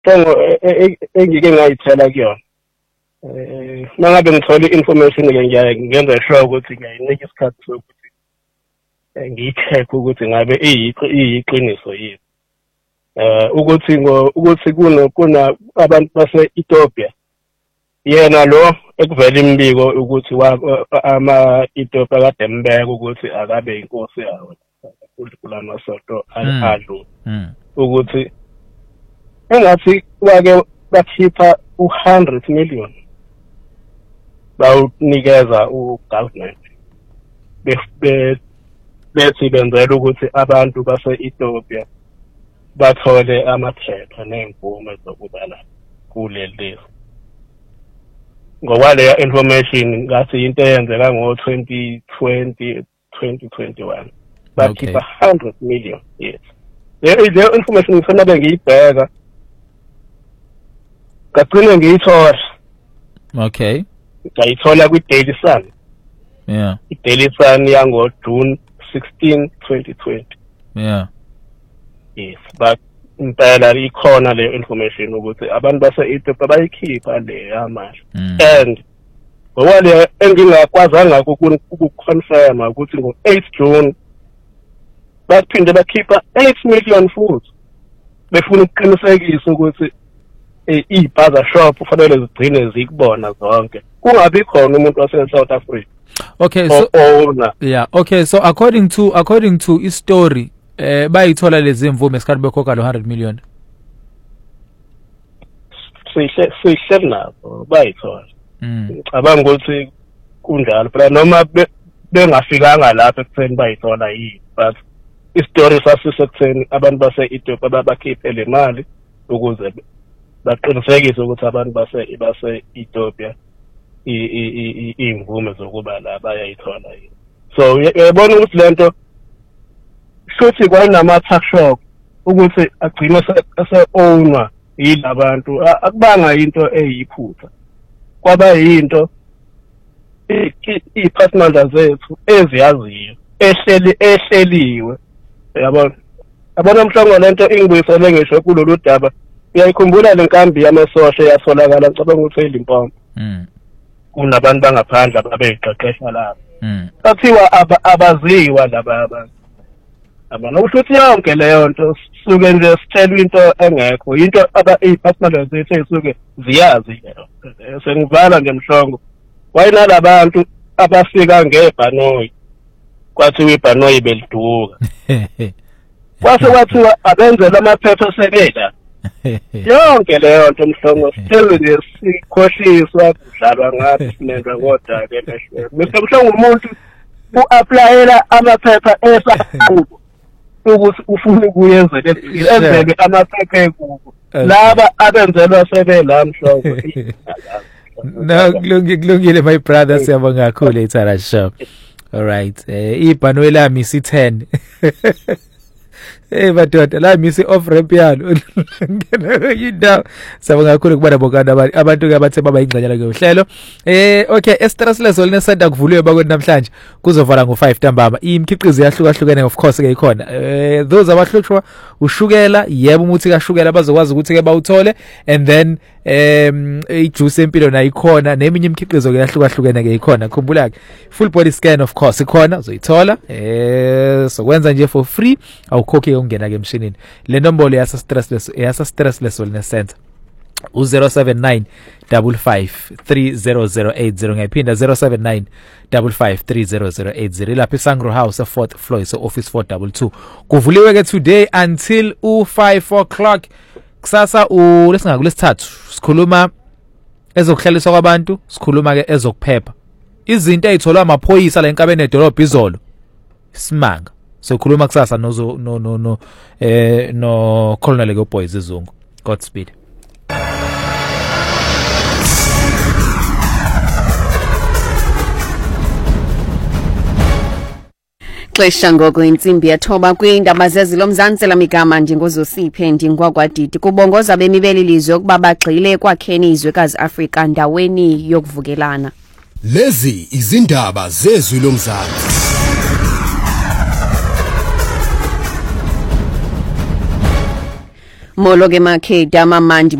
engike ngayithela kuyona mangabe ngithola information ke ngenza sure ukuthi ngiyayinika isikhathi sokuthi ngiyi-check ukuthi ngabe iyiqiniso yini ukuthi kuna abantu base-Ethiopia yena lo ekuvela imbiko ukuthi ama-Ethiopia kade embeka ukuthi akabe inkosi yawo kula masonto adlule ukuthi engathi wake bakhipha 100 million bawunikeza u-government bethi benzela ukuthi abantu base-Ethiopia bathole amaphepha nemvume zokubala kuleli ngokwaleyo information ngathi into eyenzeka ngo-2020 2021 bakhipha 100 million yes leyo information ngifanele ngiyibheka ngagcina ngiyithola ngayithola kwi-Daily Sun i-Daily Sun yango-June 16 2020 yes but impela ikhona leyo information ukuthi abantu base-Ethiopia bayikhipha leya mali and ngokwaleyo engingakwazanga ukuconfirma ukuthi ngo-8 June baphinde bakhipha 8 million futhi befuna ukuqinisekisa ukuthi i-buzzer shop kufanele zigcine zikubona zonke kungabi khona umuntu wase-South Africa so according to i-story bayithola lezi imvume esikhathi bekhokha lo 100 million sihle nabo bayithola ngicabanga ukuthi kunjalo phela noma bengafikanga lapha ekutheni bayithola yini but i-story sasisekutheni abantu base-Ethiopia babakhiphe le mali ukuze baqinisekise ukuthi abantu base-Ethiopia imvume zokuba la bayayithola yini so uyabona ukuthi lento futhi kwanama-tax shop ukuthi agcine ase-ownwa yilabantu akubanga into eyiphutha kwaba yinto iy'phathimandla zethu eziyaziyo ehleliwe yabona mhlawumbe lento ingibuyisele ngisho kulolu daba uyayikhumbula le nkambi yamasosha yatholakala ngicabanga ukuthi eLimpopo kunabantu bangaphandle ababeyiqeqesha lapho bathiwa abaziwa laba abantu nokusho ukuthi yonke leyo nto suke nje sithelwa into engekho into iy'phathimandla zethu ey'suke ziyazi leyo sengivala nje mhlongo wayinalabantu abafika ngebhanoyi kwathiwa ibhanoyi beliduka kwase kwathiwa abenzela amaphepha sebela yonke leyo nto mhlongo sithelwe nje sikhohliswa kudlalwa ngathi sinendwa ngodaka emeshweni mhlongo umuntu u-aplayela amaphepha esakubo ukuthi ufuna ukuyenzela enzelwe amaphepha ekubo laba abenzelwa sebela mhlongo no kulungile my brother siyabonga kakhulu eTara Shop all right ibhanoyi lami isi10 badoda la misi off ramp yalo yindawo sabonga kakhulu kuba nabokana abantu ke abathe baba ingxanyana ngehlelo okay Stressless Wellness kuvuliwe bakweni namhlanje kuzovala ngo5 ntambama imikhiqizo yahlukahlukene of course ke ikhona those abahlushwa ushukela yebo umuthi kashukela bazokwazi ukuthi ke bawuthole and then ijuice empilo nayo ikhona neminye imikhiqizo ke yahlukahlukene ke ikhona khumbula ke full body scan of course ikhona uzoyithola so kwenza nje for free awukhokhe ungena ke emshinini le nombolo yasa Stressless Wellness Center u079 553080 ngayiphinda 079 553080 lapha eSangro House 4th floor so office 422 kuvuliwe ke today until u5 o'clock kusasa lesingakulesithathu sikhuluma ezokuhlaliswa kwabantu sikhuluma ke ezokuphepha izinto ezitholwa amaphoyisa la enkabeni edolobha izolo simanga sokhuluma kusasa no Colonel ke Boys Zungu Godspeed Xesha ngoku insimbi yathoba kwindaba zezilo Mzansi lamigama ndingozosiphe ndingwagwadidi kubongoza bemibeli lizwe ukuba bagxile kwakheni izwekazi Africa ndaweni yokuvukelana. Lezi izindaba zezwi lomzansi. Molo ke Makheda amamandi